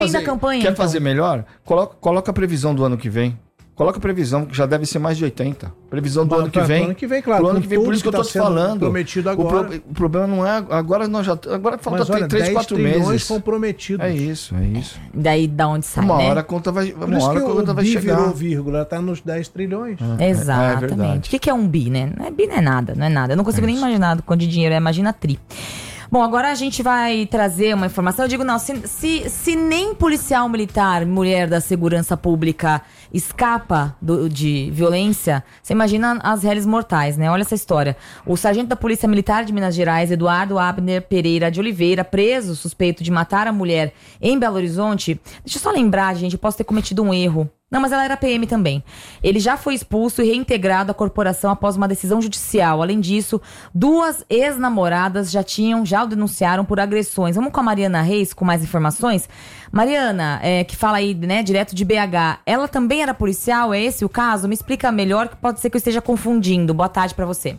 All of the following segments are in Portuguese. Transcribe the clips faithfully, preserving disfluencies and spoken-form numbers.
Fim da campanha, Quer então. fazer melhor? Coloca, coloca a previsão do ano que vem. Coloca a previsão, que já deve ser mais de oitenta. Previsão do Bom, ano que pra- vem. pro ano que vem, claro, Pro ano com que vem, por tudo isso que eu que tô tá te sendo falando. prometido O, agora. pro- o problema não é... Agora nós já... Agora falta Mas olha, três, dez quatro trilhões meses. comprometidos. É isso, é isso. Daí da onde sai, Uma né? hora a conta vai, Por uma isso hora que a o conta vai bi chegar. virou vírgula, tá nos dez trilhões. É, é Exatamente. verdade. O que, que é um bi, né? Não é bi, não é nada, não é nada. Eu não consigo É nem isso. imaginar do quanto de dinheiro é, imagina tri. Bom, agora a gente vai trazer uma informação. Eu digo, não, se, se, se nem policial militar, mulher da segurança pública, escapa do, de violência, você imagina as réis mortais, né? Olha essa história. O sargento da Polícia Militar de Minas Gerais, Eduardo Abner Pereira de Oliveira, preso, suspeito de matar a mulher em Belo Horizonte. Deixa eu só lembrar, gente, eu posso ter cometido um erro. Não, mas ela era P M também. Ele já foi expulso e reintegrado à corporação após uma decisão judicial. Além disso, duas ex-namoradas já tinham, já o denunciaram por agressões. Vamos com a Mariana Reis com mais informações? Mariana, é, que fala aí, né, direto de B H. Ela também era policial? É esse o caso? Me explica melhor, que pode ser que eu esteja confundindo. Boa tarde pra você.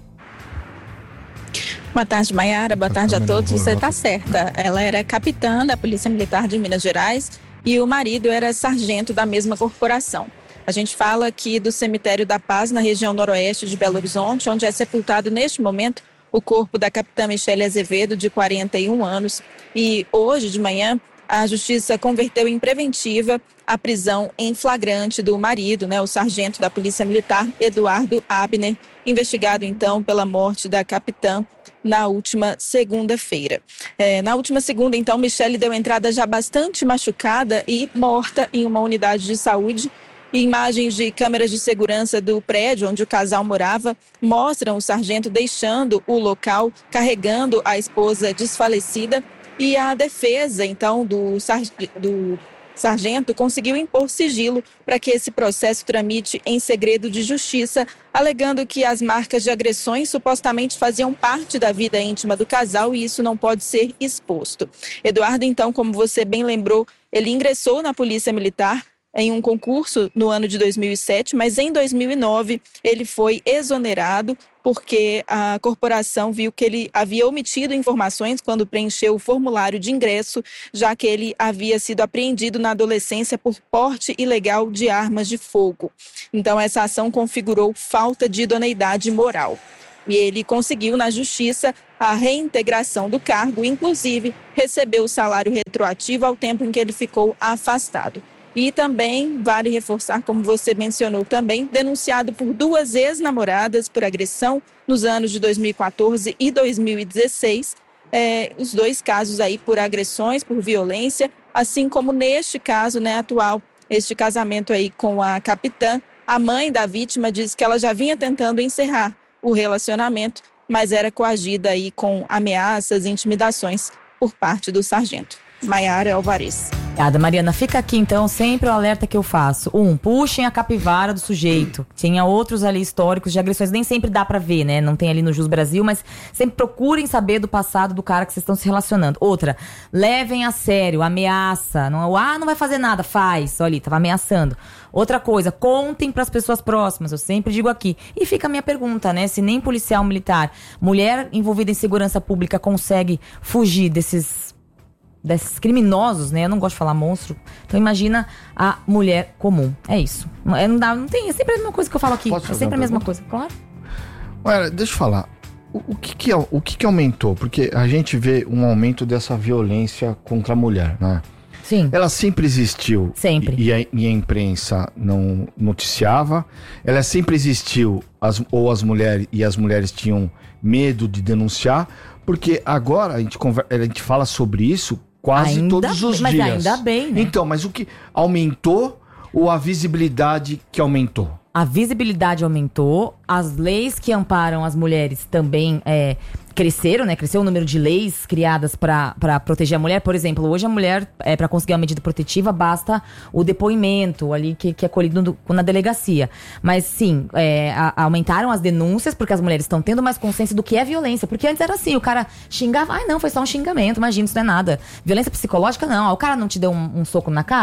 Boa tarde, Maiara. Boa tarde a todos. Você está certa. Ela era capitã da Polícia Militar de Minas Gerais e o marido era sargento da mesma corporação. A gente fala aqui do Cemitério da Paz, na região noroeste de Belo Horizonte, onde é sepultado neste momento o corpo da capitã Michele Azevedo, de quarenta e um anos. E hoje de manhã, a Justiça converteu em preventiva a prisão em flagrante do marido, né, o sargento da Polícia Militar, Eduardo Abner, investigado então pela morte da capitã na última segunda-feira. É, na última segunda, então, Michele deu entrada já bastante machucada e morta em uma unidade de saúde. Imagens de câmeras de segurança do prédio onde o casal morava mostram o sargento deixando o local, carregando a esposa desfalecida. E a defesa, então, do, sar... do sargento conseguiu impor sigilo para que esse processo tramite em segredo de justiça, alegando que as marcas de agressões supostamente faziam parte da vida íntima do casal e isso não pode ser exposto. Eduardo, então, como você bem lembrou, ele ingressou na Polícia Militar em um concurso no ano de dois mil e sete, mas em dois mil e nove ele foi exonerado porque a corporação viu que ele havia omitido informações quando preencheu o formulário de ingresso, já que ele havia sido apreendido na adolescência por porte ilegal de armas de fogo. Então essa ação configurou falta de idoneidade moral. E ele conseguiu na justiça a reintegração do cargo, inclusive recebeu o salário retroativo ao tempo em que ele ficou afastado. E também, vale reforçar, como você mencionou também, denunciado por duas ex-namoradas por agressão nos anos de dois mil e quatorze e dois mil e dezesseis. É, os dois casos aí por agressões, por violência, assim como neste caso, né, atual, este casamento aí com a capitã. A mãe da vítima diz que ela já vinha tentando encerrar o relacionamento, mas era coagida aí com ameaças e intimidações por parte do sargento. Maiara Alvarez. Obrigada, Mariana. Fica aqui, então, sempre o alerta que eu faço. Um, puxem a capivara do sujeito. Tinha outros ali históricos de agressões. Nem sempre dá pra ver, né? Não tem ali no Jus Brasil, mas sempre procurem saber do passado do cara que vocês estão se relacionando. Outra, levem a sério, ameaça. Não, ah, não vai fazer nada. Faz. Olha ali, tava ameaçando. Outra coisa, contem pras pessoas próximas. Eu sempre digo aqui. E fica a minha pergunta, né? Se nem policial militar, mulher envolvida em segurança pública consegue fugir desses... desses criminosos, né? Eu não gosto de falar monstro. Então imagina a mulher comum. É isso. Não, é, não, dá, não tem, é sempre a mesma coisa que eu falo aqui. Posso É fazer sempre a uma mesma pergunta? coisa, claro. Olha, deixa eu falar. O, o, que, que, é- o que, que aumentou? Porque a gente vê um aumento dessa violência contra a mulher, né? Sim. Ela sempre existiu. Sempre. E, e, a, e a imprensa não noticiava. Ela sempre existiu, as, ou as mulheres, e as mulheres tinham medo de denunciar. Porque agora a gente, conver, a gente fala sobre isso quase Ainda todos os bem, dias. mas ainda bem, né? Então, mas o que aumentou ou a visibilidade que aumentou? A visibilidade aumentou, as leis que amparam as mulheres também é, cresceram, né? Cresceu o número de leis criadas para proteger a mulher. Por exemplo, hoje a mulher, é, para conseguir uma medida protetiva, basta o depoimento ali que, que é colhido no, na delegacia. Mas sim, é, a, aumentaram as denúncias porque as mulheres estão tendo mais consciência do que é violência. Porque antes era assim, o cara xingava, ai não, foi só um xingamento, imagina, isso não é nada. Violência psicológica não, o cara não te deu um, um soco na cara...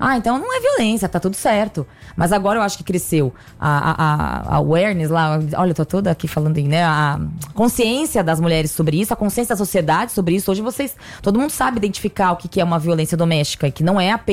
Ah, então não é violência, tá tudo certo. Mas agora eu acho que cresceu a, a, a awareness lá, olha, eu tô toda aqui falando, né, a consciência das mulheres sobre isso, a consciência da sociedade sobre isso. Hoje vocês, todo mundo sabe identificar o que, que é uma violência doméstica e que não é apenas